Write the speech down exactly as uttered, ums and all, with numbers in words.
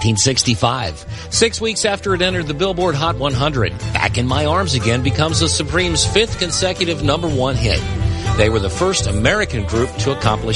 nineteen sixty-five. Six weeks after it entered the Billboard Hot one hundred, Back in My Arms Again becomes the Supremes' fifth consecutive number one hit. They were the first American group to accomplish